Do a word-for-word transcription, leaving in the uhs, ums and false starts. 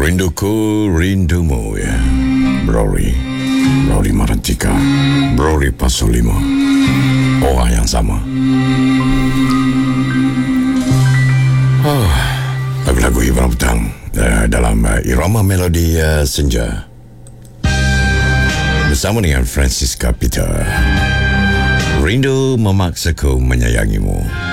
Rinduku, rindumu ya. Brori, Brori Marantika, Brori Pasolimo. Orang yang sama. Oh, lagu-lagu Ibrahim Petang uh, dalam uh, irama melodi uh, senja. Bersama dengan Francisca Peter. Rindu memaksaku menyayangimu.